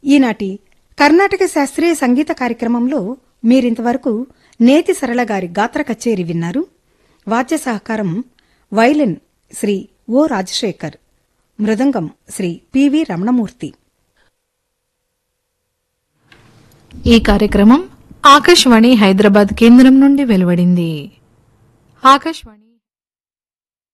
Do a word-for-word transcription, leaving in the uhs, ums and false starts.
ఈనాటి కర్ణాటక శాస్త్రీయ సంగీత కార్యక్రమంలో మీరింతవరకు నేతి సరళ గారి గాత్ర కచేరీ విన్నారు. వాద్య సహకారం వైలిన్ శ్రీ ఓ రాజశేఖర్, మృదంగం శ్రీ పివి రమణమూర్తి. ఈ కార్యక్రమం ఆకాశవాణి హైదరాబాద్ కేంద్రం నుండి వెలువడింది. ఆకాశవాణి